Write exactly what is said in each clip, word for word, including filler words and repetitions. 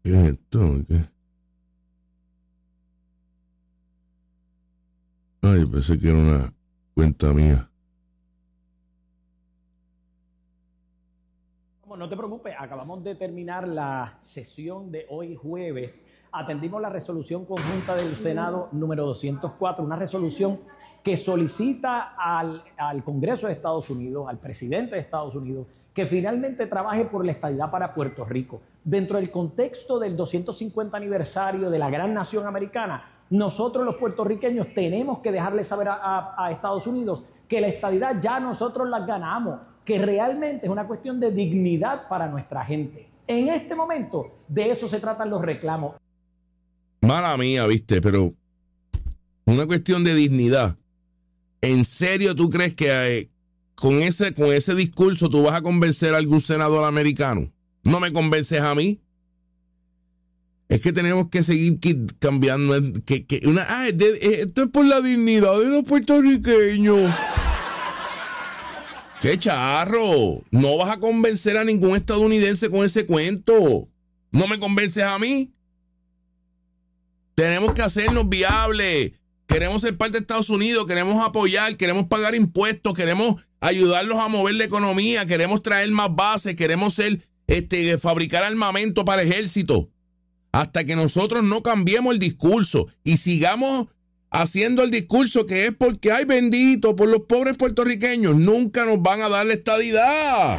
¿Qué es esto? ¿Qué? Ay, pensé que era una cuenta mía. No te preocupes, acabamos de terminar la sesión de hoy jueves. Atendimos la resolución conjunta del Senado número doscientos cuatro, una resolución que solicita al, al Congreso de Estados Unidos, al presidente de Estados Unidos, que finalmente trabaje por la estadidad para Puerto Rico. Dentro del contexto del doscientos cincuenta aniversario de la gran nación americana, nosotros los puertorriqueños tenemos que dejarle saber a, a, a Estados Unidos que la estadidad ya nosotros la ganamos, que realmente es una cuestión de dignidad para nuestra gente. En este momento, de eso se tratan los reclamos. Mala mía, viste, pero una cuestión de dignidad. ¿En serio tú crees que eh, con ese, con ese discurso tú vas a convencer a algún senador americano? ¿No me convences a mí? Es que tenemos que seguir cambiando. Que, que una, ah, de, esto es por la dignidad de los puertorriqueños. ¡Qué charro! No vas a convencer a ningún estadounidense con ese cuento. ¿No me convences a mí? Tenemos que hacernos viables. Queremos ser parte de Estados Unidos, queremos apoyar, queremos pagar impuestos, queremos ayudarlos a mover la economía, queremos traer más bases, queremos ser, este, fabricar armamento para el ejército. Hasta que nosotros no cambiemos el discurso y sigamos haciendo el discurso que es porque, ay bendito, por los pobres puertorriqueños, nunca nos van a dar la estadidad.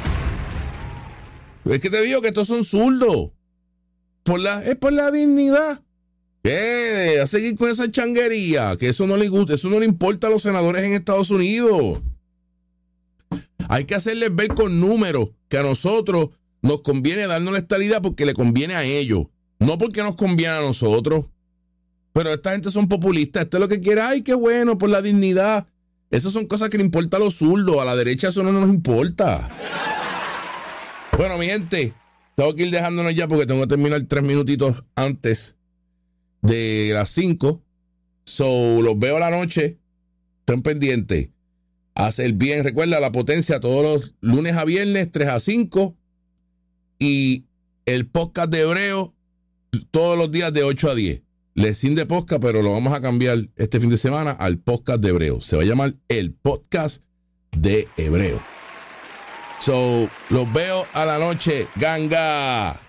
Es que te digo que estos son zurdos. Por la, es por la dignidad. ¿Qué? A seguir con esa changuería, que eso no le gusta, eso no le importa a los senadores en Estados Unidos. Hay que hacerles ver con números que a nosotros nos conviene darnos la estadidad porque le conviene a ellos, no porque nos conviene a nosotros. Pero esta gente son populistas, esto es lo que quiere, ay, qué bueno, por la dignidad. Esas son cosas que le importa a los zurdos, a la derecha eso no nos importa. Bueno, mi gente, tengo que ir dejándonos ya porque tengo que terminar tres minutitos antes de las cinco. So, los veo a la noche. Estén pendientes. Hacer bien, recuerda la potencia todos los lunes a viernes, tres a cinco. Y el podcast de Hebreo todos los días de ocho a diez. Lecín de podcast, pero lo vamos a cambiar este fin de semana al podcast de Hebreo. Se va a llamar el podcast de Hebreo. So, los veo a la noche, ganga.